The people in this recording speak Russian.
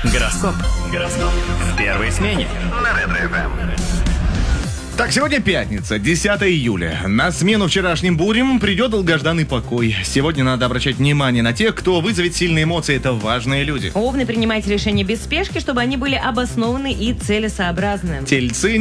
Гороскоп. В первой смене. На Ретро-ФМ. Так, сегодня пятница, 10 июля. На смену вчерашним бурям придет долгожданный покой. Сегодня надо обращать внимание на тех, кто вызовет сильные эмоции. Это важные люди. Овны, принимайте решения без спешки, чтобы они были обоснованы и целесообразны. Тельцы,